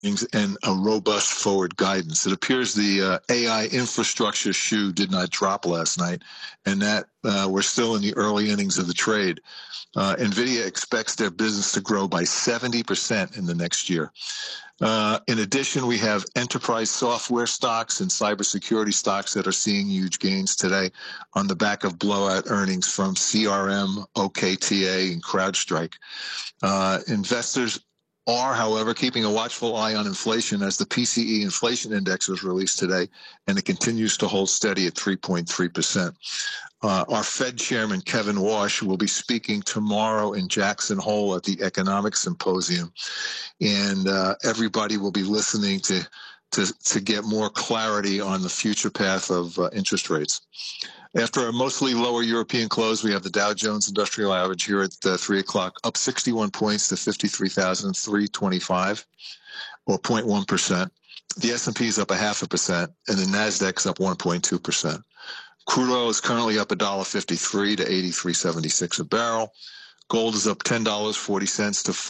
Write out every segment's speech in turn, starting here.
and a robust forward guidance. It appears the AI infrastructure shoe did not drop last night, and that we're still in the early innings of the trade. NVIDIA expects their business to grow by 70% in the next year. In addition, we have enterprise software stocks and cybersecurity stocks that are seeing huge gains today on the back of blowout earnings from CRM, OKTA, and CrowdStrike. Investors are, however, keeping a watchful eye on inflation as the PCE inflation index was released today, and it continues to hold steady at 3.3%. Our Fed chairman, Kevin Walsh, will be speaking tomorrow in Jackson Hole at the Economic Symposium, and everybody will be listening to get more clarity on the future path of interest rates. After a mostly lower European close, we have the Dow Jones Industrial Average here at 3 o'clock, up 61 points to 53,325, or 0.1%. The S&P is up 0.5%, and the Nasdaq's up 1.2%. Crude oil is currently up $1.53 to 83.76 a barrel. Gold is up $10.40 to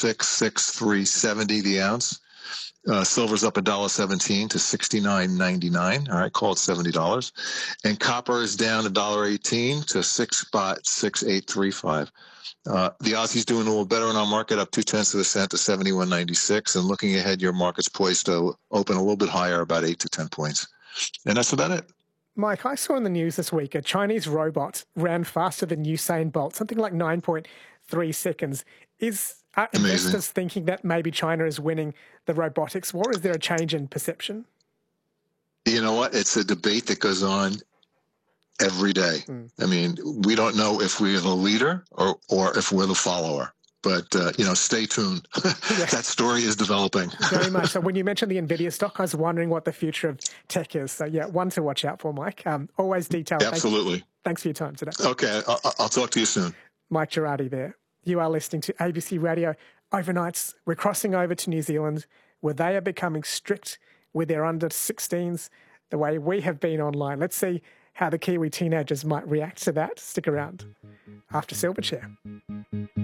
4,663.70 the ounce. Silver's up $1.17 to 69.99. All right, call it $70. And copper is down $1.18 to 6.6835. The Aussie's doing a little better in our market, up 0.2 cents to 71.96. And looking ahead, your market's poised to open a little bit higher, about 8 to 10 points. And that's about it. Mike, I saw in the news this week a Chinese robot ran faster than Usain Bolt, something like 9.3 seconds. Are investors thinking that maybe China is winning the robotics war? Is there a change in perception? You know what? It's a debate that goes on every day. I mean, we don't know if we're the leader or if we're the follower. But, stay tuned. That story is developing. Very much. So when you mentioned the NVIDIA stock, I was wondering what the future of tech is. So, one to watch out for, Mike. Always detailed. Absolutely. Thanks for your time today. Okay. I'll talk to you soon. Mike Girardi there. You are listening to ABC Radio Overnights. We're crossing over to New Zealand, where they are becoming strict with their under-16s, the way we have been online. Let's see how the Kiwi teenagers might react to that. Stick around after Silverchair.